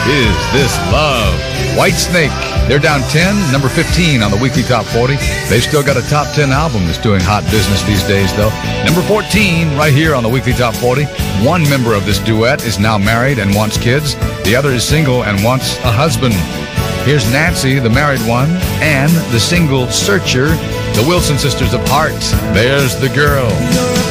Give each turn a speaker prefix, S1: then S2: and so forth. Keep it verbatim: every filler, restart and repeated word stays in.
S1: Is This Love? Whitesnake, they're down ten, number fifteen on the weekly top forty. They've still got a top ten album that's doing hot business these days, though. Number fourteen, right here on the weekly top forty. One member of this duet is now married and wants kids. The other is single and wants a husband. Here's Nancy, the married one, and the single Searcher, the Wilson Sisters of Heart. There's the Girl.